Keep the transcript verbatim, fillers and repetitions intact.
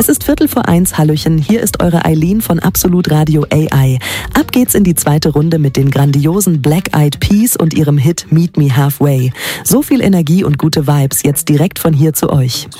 Es ist Viertel vor eins, Hallöchen. Hier ist eure Eileen von Absolut Radio A I. Ab geht's in die zweite Runde mit den grandiosen Black Eyed Peas und ihrem Hit Meet Me Halfway. So viel Energie und gute Vibes jetzt direkt von hier zu euch.